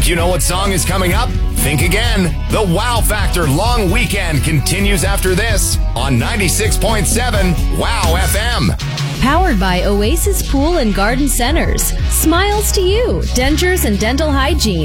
Think you know what song is coming up? Think again. The Wow Factor Long Weekend continues after this on 96.7 Wow FM. Powered by Oasis Pool and Garden Centers. Smiles to you, dentures and dental hygiene.